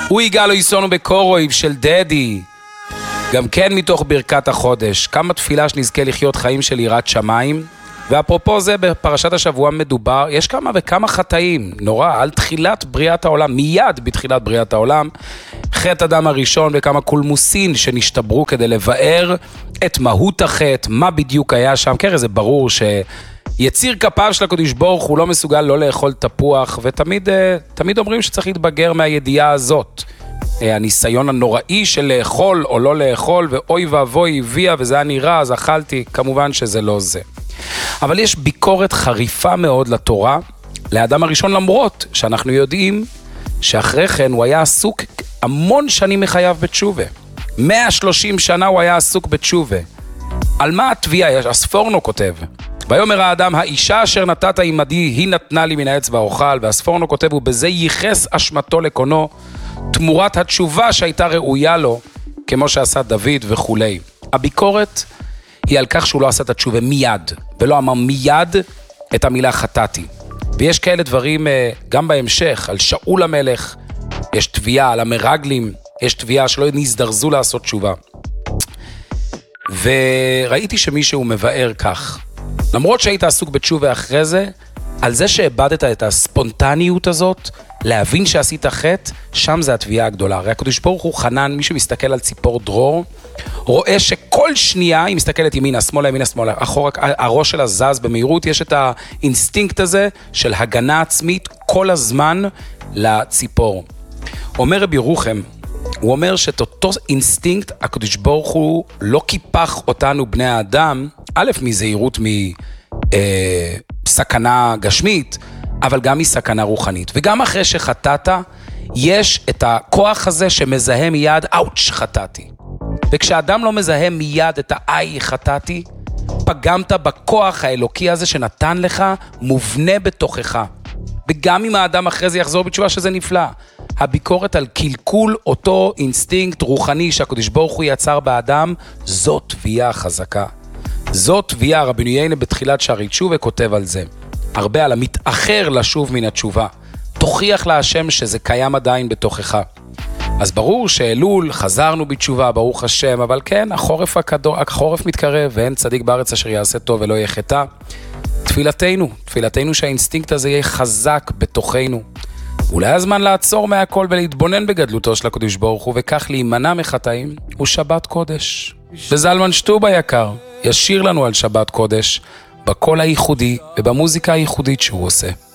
הוא יגאל או יסונו בקורויב של דדי, גם כן מתוך ברכת החודש. כמה תפילה שנזכה לחיות חיים של יראת שמיים. ואפרופו זה, בפרשת השבוע מדובר, יש כמה וכמה חטאים, נורא, על תחילת בריאת העולם, מיד בתחילת בריאת העולם, חטא אדם הראשון וכמה קולמוסין שנשתברו כדי לבאר את מהות החטא, מה בדיוק היה שם. כרי זה ברור שיציר כפיו של הקדוש ברוך הוא לא מסוגל לא לאכול תפוח, ותמיד אומרים שצריך להתבגר מהידיעה הזאת. הניסיון הנוראי של לאכול או לא לאכול, ואוי ואבוי הביאה וזה היה נראה, אז אכלתי, כמובן שזה לא זה. אבל יש ביקורת חריפה מאוד לתורה, לאדם הראשון, למרות שאנחנו יודעים שאחרי כן הוא היה עסוק המון שנים מחייו בתשובה. 130 שנה הוא היה עסוק בתשובה. על מה התביעה? הספורנו כותב. ויאמר האדם, האישה אשר נתת עמדי, היא נתנה לי מן העץ והאוכל, והספורנו כותב, ובזה ייחס אשמתו לקונו, תמורת התשובה שהייתה ראויה לו, כמו שעשה דוד וכו'. הביקורת היא על כך שהוא לא עשה את התשובה מיד, ולא אמר מיד את המילה חטאתי. ויש כאלה דברים גם בהמשך, על שאול המלך, יש תביעה על המרגלים, יש תביעה שלא נזדרזו לעשות תשובה. וראיתי שמישהו מבאר כך, למרות שהיית עסוק בתשובה אחרי זה, על זה שאיבדת את הספונטניות הזאת, להבין שעשית חטא, שם זה התביעה הגדולה. הרי הקדוש ברוך הוא חנן, מי שמסתכל על ציפור דרור, רואה שכל שנייה היא מסתכלת ימינה, שמאלה, ימינה, שמאלה, אחורה, הראש שלה זז במהירות, יש את האינסטינקט הזה של הגנה עצמית כל הזמן לציפור. אומר רבי ירוחם, הוא אומר שאת אותו אינסטינקט, הקדוש ברוך הוא לא קיפח אותנו בני האדם, א' מזהירות מסכנה גשמית, אבל גם מסכנה רוחנית. וגם אחרי שחטאת, יש את הכוח הזה שמזהה מיד, אאוץ' חטאתי. וכשאדם לא מזהה מיד את האי חטאתי, פגמת בכוח האלוקי הזה שנתן לך, מובנה בתוכך. וגם אם האדם אחרי זה יחזור בתשובה שזה נפלא. הביקורת על קלקול אותו אינסטינקט רוחני שהקדוש ברוך הוא יצר באדם, זאת תביעה חזקה. זאת תביעה, רבנו יינה בתחילת שערי תשובה כותב על זה. הרבה על המתאחר לשוב מן התשובה. תוכיח להשם שזה קיים עדיין בתוכך. אז ברור שאלול חזרנו בתשובה, ברוך השם, אבל כן, החורף מתקרב, ואין צדיק בארץ אשר יעשה טוב ולא יהיה חטא. תפילתנו שהאינסטינקט הזה יהיה חזק בתוכנו. אולי הזמן לעצור מהכל ולהתבונן בגדלותו של הקדוש ברוך הוא, וכך להימנע מחטאים, הוא שבת קודש. וזלמן שטובה יקר, ישיר לנו על שבת קודש, בקול הייחודי ובמוזיקה הייחודית שהוא עושה.